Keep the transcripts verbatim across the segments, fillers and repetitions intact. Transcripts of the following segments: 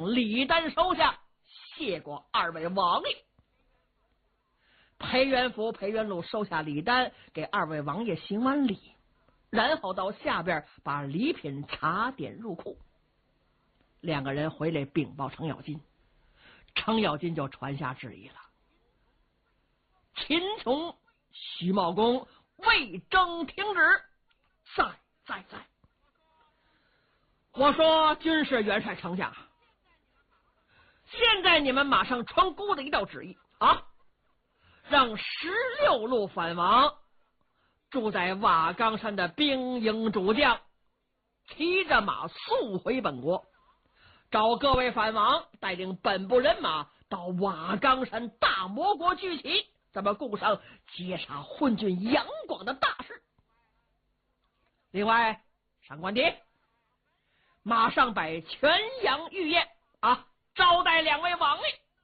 向李丹手下谢过二位王爷。裴元福、裴元禄收下礼单，给二位王爷行完礼，然后到下边把礼品茶点入库。两个人回来禀报程咬金，程咬金就传下旨意了：秦琼、徐茂公魏征停止，在在在。我说军事元帅丞相，现在你们马上传孤的一道旨意啊，让十六路反王住在瓦岗山的兵营主将骑着马速回本国，找各位反王带领本部人马到瓦岗山大魔国聚齐，咱们共商截杀昏君杨广的大事。另外，上官迪马上摆全阳御宴啊，招待两位王爷。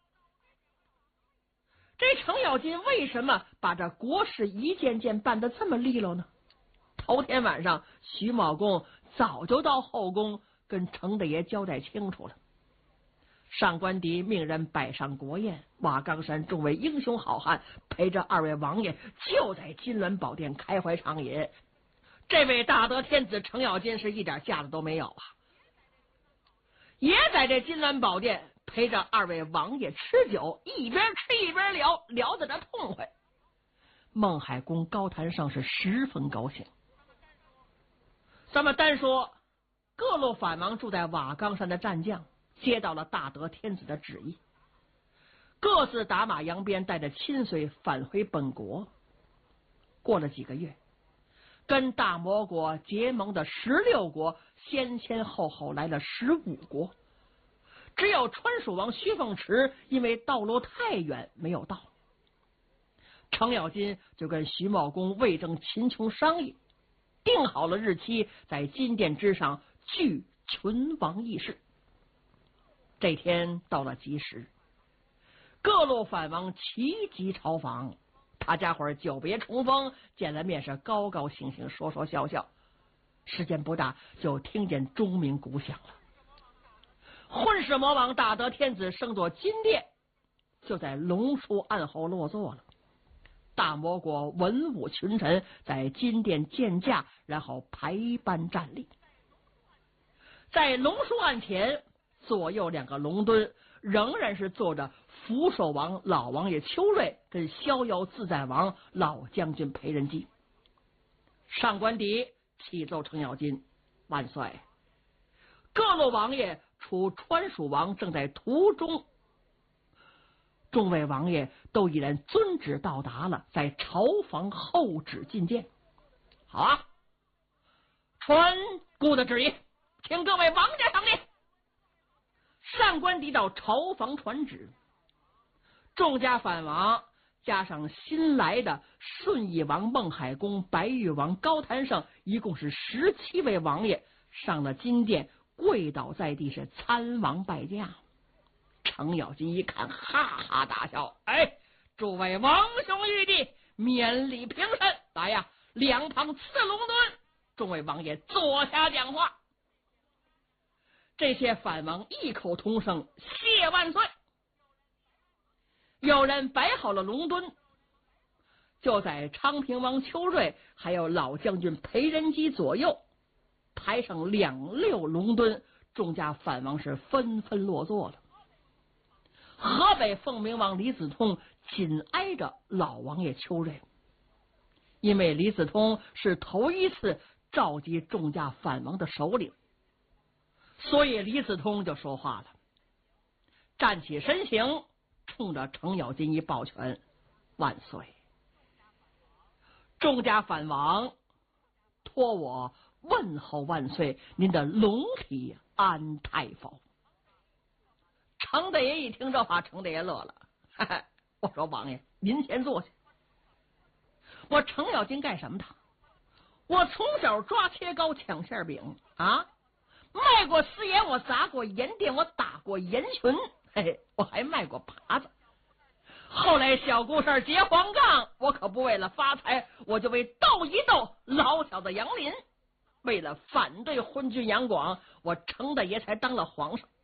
这程咬金为什么把这国事一件件办得这么利落呢？头天晚上，徐茂公早就到后宫跟程大爷交代清楚了。上官迪命人摆上国宴，瓦岗山众位英雄好汉陪着二位王爷就在金銮宝殿开怀畅饮。这位大德天子程咬金是一点架子都没有啊，也在这金銮宝殿陪着二位王爷吃酒，一边吃一边聊，聊得这痛快。孟海公高谈胜是十分高兴。咱们单说各路反王住在瓦岗山的战将接到了大德天子的旨意，各自打马扬鞭，带着亲随返回本国。过了几个月，跟大魔国结盟的十六国先前后后来了十五国，只有川蜀王徐凤池因为道路太远没有到。程咬金就跟徐茂公、魏征、秦琼商议，定好了日期，在金殿之上聚群王议事。这天到了吉时，各路反王齐集朝访，大家伙久别重逢，见了面是高高兴兴，说说笑笑。时间不大，就听见钟鸣鼓响了。混世魔王大德天子升座金殿，就在龙树案后落座了。大魔国文武群臣在金殿见驾，然后排班站立。在龙树案前，左右两个龙墩仍然是坐着福寿王老王爷邱瑞跟逍遥自在王老将军裴仁基。上官迪启奏程咬金：万岁！各路王爷除川蜀王正在途中，众位王爷都已然遵旨到达了，在朝房候旨觐见。好啊，传孤的旨意，请各位王家上殿。上官迪到朝房传旨，众家反王加上新来的顺义王孟海公、白玉王高谈胜，一共是十七位王爷上了金殿，跪倒在地，是参王拜驾。程咬金一看，哈哈大笑：哎，诸位王兄玉帝，免礼平身，来呀，两旁刺龙墩，众位王爷坐下讲话。这些反王异口同声：谢万岁！有人摆好了龙墩，就在昌平王邱瑞还有老将军裴仁基左右排上两溜龙墩，众家反王是纷纷落座了。河北凤鸣王李子通紧挨着老王爷邱瑞，因为李子通是头一次召集众家反王的首领，所以李子通就说话了，站起身形，冲着程咬金一抱拳：万岁！众家反王托我问候万岁，您的龙体安泰否？程大爷一听这话，程大爷乐了，哈哈，我说王爷，您先坐下。我程咬金干什么的？我从小抓切糕，抢馅饼啊，卖过私盐，我砸过盐店，我打过盐群，嘿嘿，我还卖过耙子。后来小姑事结黄杠，我可不为了发财，我就为斗一斗老小的杨林。为了反对昏君杨广，我程大爷才当了皇上。